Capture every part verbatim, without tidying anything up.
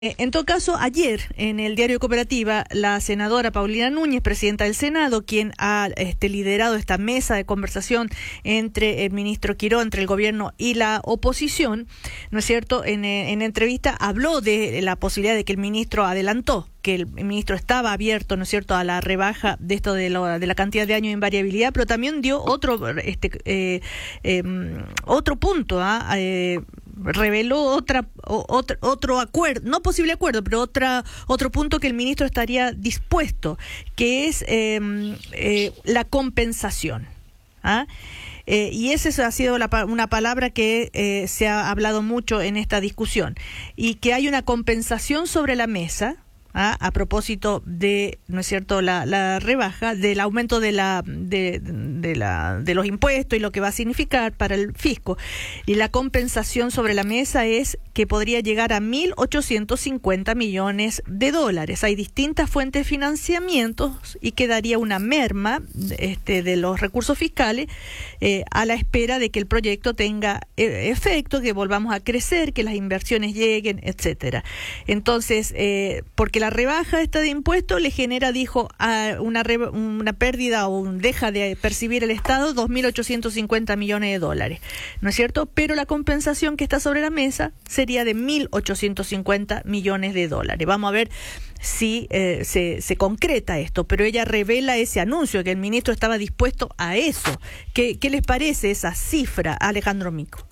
En todo caso, ayer en el diario Cooperativa, la senadora Paulina Núñez, presidenta del Senado, quien ha este, liderado esta mesa de conversación entre el ministro Quiró, entre el gobierno y la oposición, ¿no es cierto?, en, en entrevista habló de la posibilidad de que el ministro adelantó que el ministro estaba abierto, ¿no es cierto?, a la rebaja de esto de, lo, de la cantidad de años de invariabilidad, pero también dio otro este eh, eh, otro punto, ¿ah? ¿eh? reveló otra otro, otro acuerdo, no posible acuerdo, pero otra otro punto que el ministro estaría dispuesto, que es eh, eh, la compensación. ¿Ah? Eh, y esa ha sido la, una palabra que eh, se ha hablado mucho en esta discusión, y que hay una compensación sobre la mesa. ¿Ah? A propósito de, ¿no es cierto?, la, la rebaja del aumento de la de, de la de los impuestos y lo que va a significar para el fisco. Y la compensación sobre la mesa es que podría llegar a mil ochocientos cincuenta millones de dólares. Hay distintas fuentes de financiamiento y quedaría una merma este, de los recursos fiscales eh, a la espera de que el proyecto tenga eh, efecto, que volvamos a crecer, que las inversiones lleguen, etcétera. Entonces, eh, porque la rebaja esta de impuestos le genera, dijo, a una, re, una pérdida o un, deja de percibir el Estado dos mil ochocientos cincuenta millones de dólares, ¿no es cierto? Pero la compensación que está sobre la mesa sería de mil ochocientos cincuenta millones de dólares. Vamos a ver si eh, se, se concreta esto, pero ella revela ese anuncio, que el ministro estaba dispuesto a eso. ¿Qué, qué les parece esa cifra, Alejandro Mico?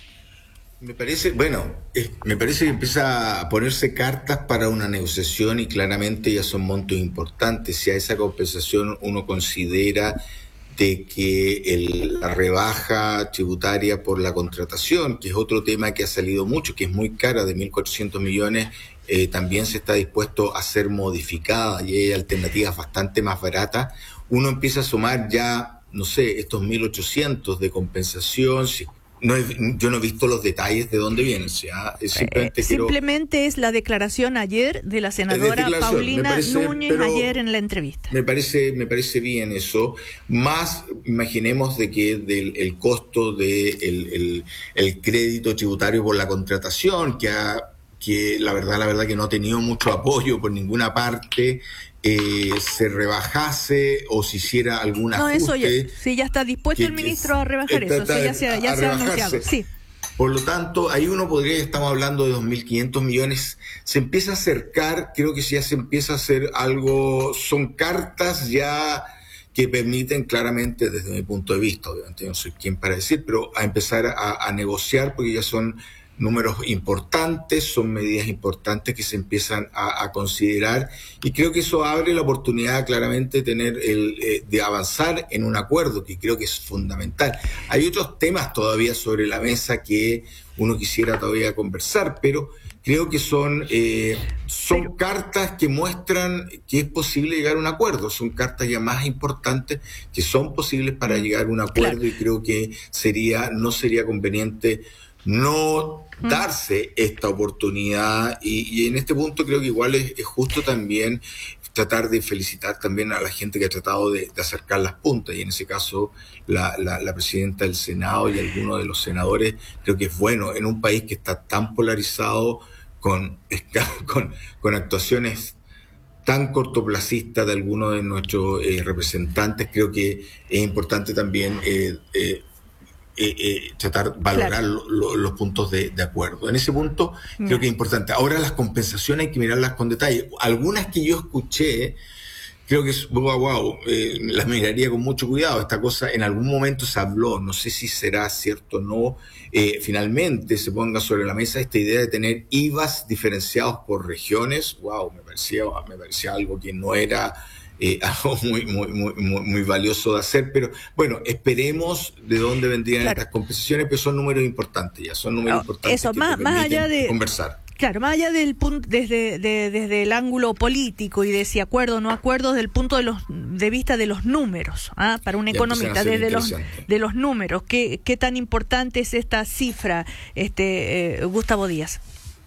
Me parece, bueno, eh, me parece que empieza a ponerse cartas para una negociación y claramente ya son montos importantes. Si a esa compensación uno considera de que el, la rebaja tributaria por la contratación, que es otro tema que ha salido mucho, que es muy cara, de mil cuatrocientos millones, eh, también se está dispuesto a ser modificada y hay alternativas bastante más baratas, uno empieza a sumar ya, no sé, estos mil ochocientos de compensación. Si, No he, yo no he visto los detalles de dónde vienen. O sea, es simplemente, eh, quiero... simplemente es la declaración ayer de la senadora Paulina parece, Núñez ayer en la entrevista. Me parece, me parece bien eso. Más imaginemos de que del el costo de el, el, el crédito tributario por la contratación, que ha, que la verdad, la verdad que no ha tenido mucho apoyo por ninguna parte. Eh, se rebajase o se hiciera algún no, ajuste. No, eso ya, sí, ya está dispuesto que, el ministro a rebajar eso, eso ya se, ya se ha anunciado. Sí. Por lo tanto, ahí uno podría, estamos hablando de dos mil quinientos millones, se empieza a acercar, creo que ya se empieza a hacer algo, son cartas ya que permiten claramente, desde mi punto de vista, obviamente no soy quien para decir, pero a empezar a, a negociar, porque ya son números importantes, son medidas importantes que se empiezan a, a considerar, y creo que eso abre la oportunidad claramente de tener el eh, de avanzar en un acuerdo que creo que es fundamental. Hay otros temas todavía sobre la mesa que uno quisiera todavía conversar, pero creo que son eh, son pero... cartas que muestran que es posible llegar a un acuerdo, son cartas ya más importantes que son posibles para llegar a un acuerdo. Claro. Y creo que sería no sería conveniente no darse esta oportunidad, y, y en este punto creo que igual es, es justo también tratar de felicitar también a la gente que ha tratado de, de acercar las puntas, y en ese caso la, la, la presidenta del Senado y algunos de los senadores. Creo que es bueno en un país que está tan polarizado, con, con, con actuaciones tan cortoplacistas de algunos de nuestros eh, representantes. Creo que es importante también eh, eh, Eh, eh, tratar de valorar claro. lo, lo, los puntos de, de acuerdo. En ese punto no. creo que es importante. Ahora las compensaciones hay que mirarlas con detalle. Algunas que yo escuché, creo que es wow, wow, eh, las miraría con mucho cuidado. Esta cosa en algún momento se habló, no sé si será cierto o no, eh, finalmente se ponga sobre la mesa esta idea de tener I V As diferenciados por regiones. Wow, me parecía, me parecía algo que no era Eh, algo muy, muy, muy, muy, muy valioso de hacer, pero bueno, esperemos de dónde vendrían claro. estas compensaciones, pero son números importantes ya, son números no, importantes eso, que más, más allá de conversar. Claro, más allá del punto, desde, de, desde el ángulo político y de si acuerdo o no acuerdo, desde el punto de los de vista de los números, ¿ah? Para un economista, desde los de los números, ¿qué, qué tan importante es esta cifra, este eh, Gustavo Díaz?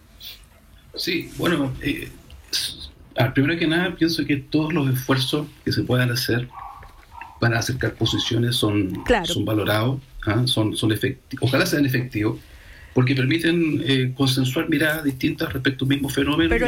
Sí, bueno, eh, primero que nada, pienso que todos los esfuerzos que se puedan hacer para acercar posiciones son, claro. son valorados, ¿eh? son, son efectivos, ojalá sean efectivos, porque permiten eh, consensuar miradas distintas respecto a un mismo fenómeno. Pero